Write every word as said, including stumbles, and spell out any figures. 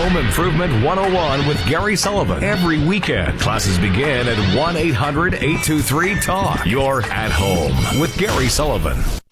Home Improvement one oh one with Gary Sullivan. Every weekend, classes begin at one eight hundred eight two three talk. You're at home with Gary Sullivan.